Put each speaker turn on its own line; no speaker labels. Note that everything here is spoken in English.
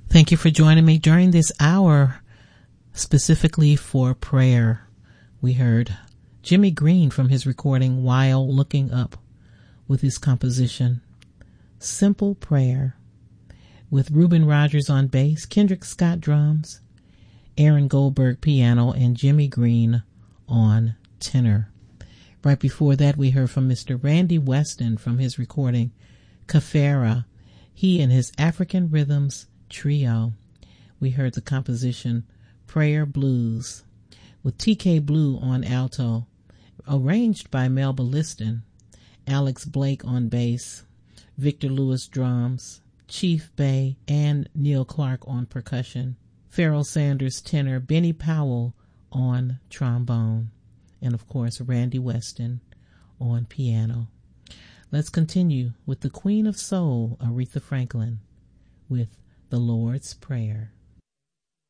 Thank you for joining me during this hour, specifically for prayer. We heard Jimmy Green from his recording While Looking Up with his composition Simple Prayer, with Reuben Rogers on bass, Kendrick Scott drums, Aaron Goldberg piano, and Jimmy Green on tenor. Right before that, we heard from Mr. Randy Weston from his recording Kafara, he and his African Rhythms Trio. We heard the composition Prayer Blues with TK Blue on alto, arranged by Melba Liston, Alex Blake on bass, Victor Lewis drums, Chief Bay and Neil Clark on percussion, Pharoah Sanders tenor, Benny Powell on trombone, and of course Randy Weston on piano. Let's continue with the Queen of Soul, Aretha Franklin, with the Lord's Prayer.